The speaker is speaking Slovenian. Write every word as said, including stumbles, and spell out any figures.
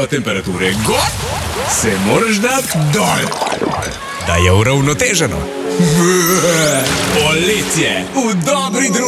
temperature gor, se moraš dati dol, da je uravnoteženo. Poletje v dobri družbi.